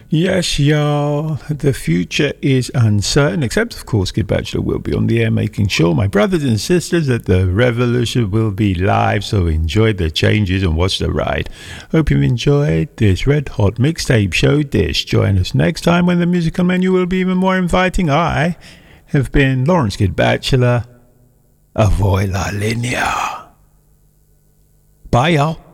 Yes, y'all. The future is uncertain, except, of course, Kid Bachelor will be on the air making sure, my brothers and sisters, that the revolution will be live. So enjoy the changes and watch the ride. Hope you enjoyed this Red Hot Mixtape Show dish. Join us next time when the musical menu will be even more inviting. I have been Lawrence Kid Bachelor. Avoy la linea. Bye, y'all.